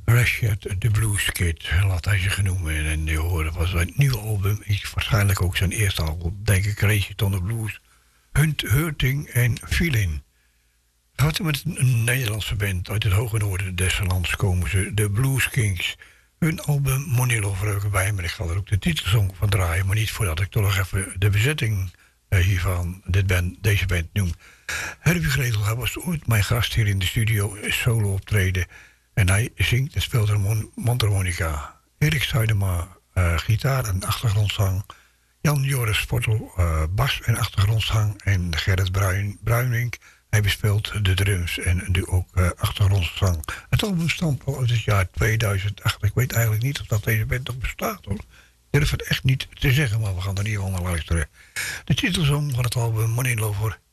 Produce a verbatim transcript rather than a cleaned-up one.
Rashad the Blues Kid, laat hij zich noemen. En je hoorde was zijn nieuwe album, is waarschijnlijk ook zijn eerste album, denk ik, Crazy on the Blues. Hunt, Hurting en Feeling. Gaat er met een Nederlandse band uit het hoge noorden des lands komen ze, de Blues Kings. Hun album Money Love er ook bij, maar ik ga er ook de titelsong van draaien, maar niet voordat ik toch nog even de bezetting uh, hiervan, dit band, deze band noem. Herbie Gretel, hij was ooit mijn gast hier in de studio, solo optreden. En hij zingt en speelt een mondharmonica. Erik Zuidema, uh, gitaar en achtergrondzang. Jan Joris Sportel, uh, bas en achtergrondzang. En Gerrit Bruin, Bruinink, hij bespeelt de drums en de, ook uh, achtergrondzang. Het album stamt al uit het jaar tweeduizend acht. Ik weet eigenlijk niet of dat deze band nog bestaat, hoor. Ik durf het echt niet te zeggen, maar we gaan er niet van naar luisteren. De titelsong van het album Money Lover